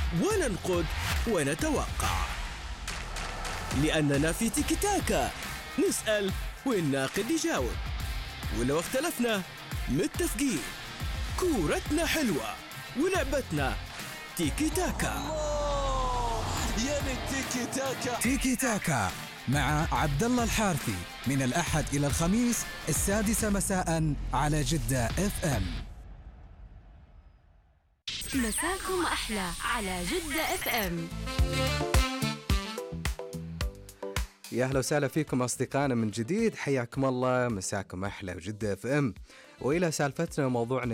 وننقد ونتوقع، لأننا في تيكي تاكا نسأل والناقد يجاوب، ولو اختلفنا متفقين. كورتنا حلوة ولعبتنا تيكي تاكا. يعني تيكي تاكا. تيكي تاكا مع عبد الله الحارثي من الأحد إلى الخميس 6 مساء على جدة FM. مساكم أحلى على جدة FM. يا أهلا وسهلا فيكم أصدقائنا من جديد، حياكم الله، مساكم أحلى وجدة FM. وإلى سالفتنا موضوعنا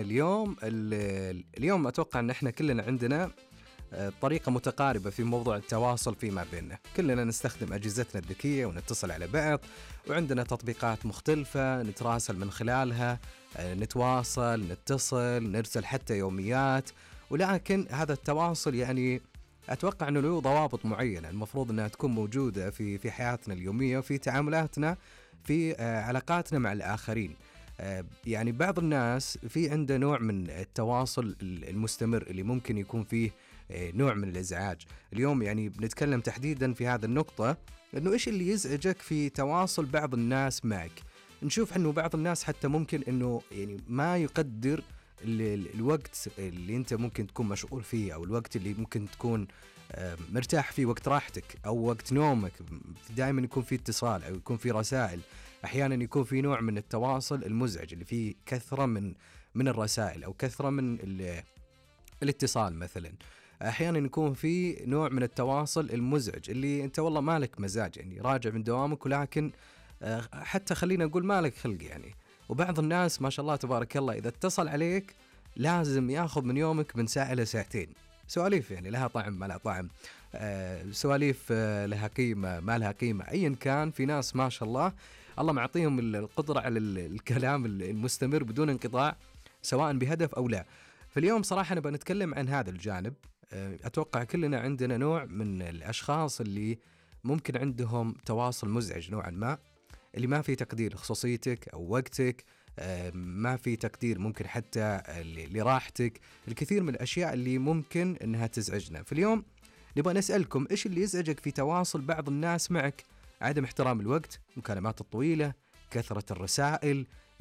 اليوم أتوقع أن احنا كلنا عندنا طريقة متقاربة في موضوع التواصل فيما بيننا. كلنا نستخدم أجهزتنا الذكية ونتصل على بعض، وعندنا تطبيقات مختلفة نتراسل من خلالها، نتواصل، نتصل، نرسل حتى يوميات. ولكن هذا التواصل يعني أتوقع أنه له ضوابط معينة المفروض أنها تكون موجودة في حياتنا اليومية وفي تعاملاتنا في علاقاتنا مع الآخرين. يعني بعض الناس في عنده نوع من التواصل المستمر اللي ممكن يكون فيه نوع من الإزعاج. اليوم يعني بنتكلم تحديدا في هذا النقطة، أنه إيش اللي يزعجك في تواصل بعض الناس معك. نشوف أنه بعض الناس حتى ممكن أنه يعني ما يقدر الوقت اللي انت ممكن تكون مشغول فيه، او الوقت اللي ممكن تكون مرتاح فيه، وقت راحتك او وقت نومك. دائما يكون فيه اتصال او يكون فيه رسائل، احيانا يكون فيه نوع من التواصل المزعج اللي فيه كثرة من الرسائل او كثرة من الاتصال. مثلا احيانا يكون فيه نوع من التواصل المزعج اللي انت والله مالك مزاج، يعني راجع من دوامك، ولكن حتى خلينا نقول مالك خلق يعني. وبعض الناس ما شاء الله تبارك الله إذا اتصل عليك لازم ياخذ من يومك من ساعة إلى ساعتين. سواليف يعني لها طعم ما لها طعم، سواليف لها قيمة ما لها قيمة، أيا كان. في ناس ما شاء الله الله معطيهم القدرة على الكلام المستمر بدون انقطاع سواء بهدف أو لا. فاليوم صراحة نبغى نتكلم عن هذا الجانب. أتوقع كلنا عندنا نوع من الأشخاص اللي ممكن عندهم تواصل مزعج نوعا ما، اللي ما في تقدير لخصوصيتك أو وقتك، ما في تقدير ممكن حتى لراحتك، الكثير من الأشياء اللي ممكن أنها تزعجنا. في اليوم نبغى نسألكم إيش اللي يزعجك في تواصل بعض الناس معك؟ عدم احترام الوقت، المكالمات الطويلة، كثرة الرسائل،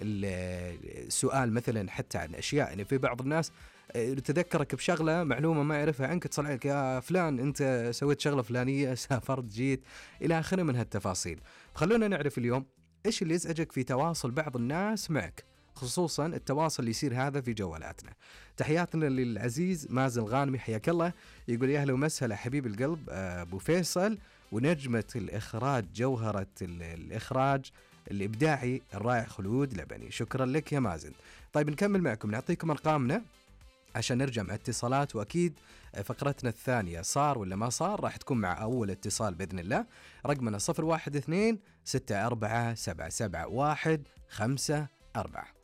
السؤال مثلا حتى عن أشياء. يعني في بعض الناس تذكرك بشغلة معلومة ما يعرفها عنك، اتصل عليك يا فلان أنت سويت شغلة فلانية، سافرت، جيت، إلى آخره من هالتفاصيل. خلونا نعرف اليوم إيش اللي يزعجك في تواصل بعض الناس معك، خصوصا التواصل اللي يصير هذا في جوالاتنا. تحياتنا للعزيز مازن الغانمي، حياك الله، يقول يا أهلا ومسهلا حبيب القلب أبو فيصل، ونجمة الإخراج، جوهرة الإخراج الإبداعي الرائع خلود لبني. شكرا لك يا مازن. طيب نكمل معكم، نعطيكم أرقامنا عشان نرجع مع اتصالات، وأكيد فقرتنا الثانية صار ولا ما صار راح تكون مع أول اتصال بإذن الله. رقمنا 012 64 77 154.